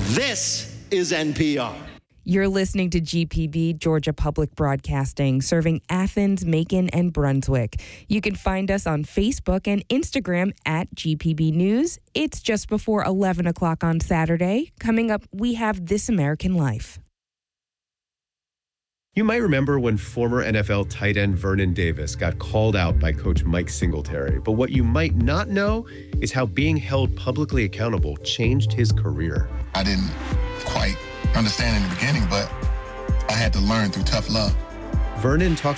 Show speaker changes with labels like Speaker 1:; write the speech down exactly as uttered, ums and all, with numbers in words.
Speaker 1: This is N P R.
Speaker 2: You're listening to G P B, Georgia Public Broadcasting, serving Athens, Macon, and Brunswick. You can find us on Facebook and Instagram at G P B News. It's just before eleven o'clock on Saturday. Coming up, we have This American Life.
Speaker 3: You might remember when former N F L tight end Vernon Davis got called out by coach Mike Singletary. But what you might not know is how being held publicly accountable changed his career.
Speaker 4: I didn't quite understand in the beginning, but I had to learn through tough love.
Speaker 3: Vernon talks